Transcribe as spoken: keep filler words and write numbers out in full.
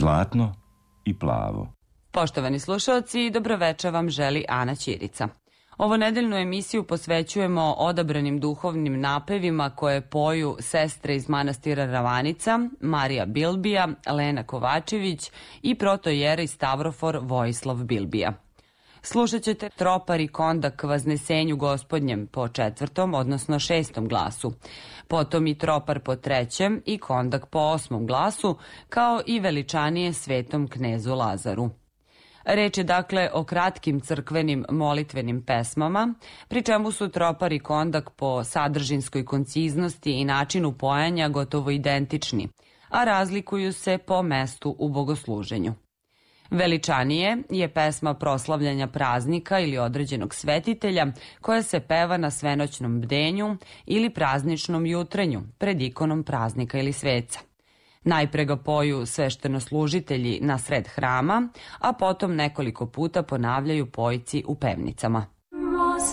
zlatno i plavo. Poštovani slušalci, dobroveče vam želi Ana Ćirica. Ovo nedeljnu emisiju posvećujemo odabranim duhovnim napevima koje poju sestre iz manastira Ravanica, Marija Bilbija, Lena Kovačević i protojerej Stavrofor Vojislav Bilbija. Slušat ćete tropar i kondak Vaznesenju Gospodnjem po četvrtom, odnosno šestom glasu, potom i tropar po trećem i kondak po osmom glasu, kao i veličanije svetom knezu Lazaru. Reč je dakle o kratkim crkvenim molitvenim pesmama, pri čemu su tropar i kondak po sadržinskoj konciznosti i načinu pojanja gotovo identični, a razlikuju se po mestu u bogosluženju. Veličanije je pesma proslavljanja praznika ili određenog svetitelja koja se peva na svenoćnom bdenju ili prazničnom jutrenju pred ikonom praznika ili sveca. Najpre ga poju sveštenoslužitelji na sred hrama, a potom nekoliko puta ponavljaju pojci u pevnicama.